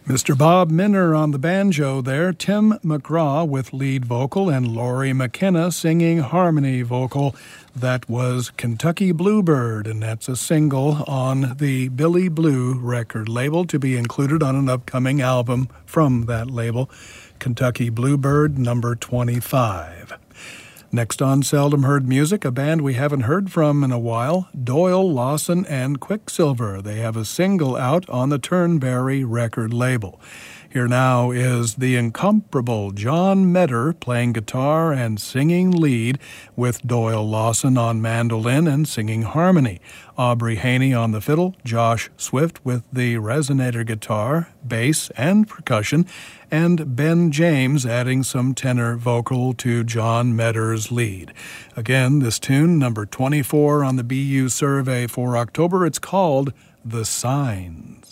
Mr. Bob Minner on the banjo there, Tim McGraw with lead vocal, and Lori McKenna singing harmony vocal. That was Kentucky Bluebird, and that's a single on the Billy Blue record label to be included on an upcoming album from that label, Kentucky Bluebird number 25. Next on Seldom Heard Music, a band we haven't heard from in a while, Doyle, Lawson, and Quicksilver. They have a single out on the Turnberry record label. Here now is the incomparable John Metter playing guitar and singing lead, with Doyle Lawson on mandolin and singing harmony, Aubrey Haney on the fiddle, Josh Swift with the resonator guitar, bass, and percussion, and Ben James adding some tenor vocal to John Metter's lead. Again, this tune, number 24 on the BU survey for October, it's called The Signs.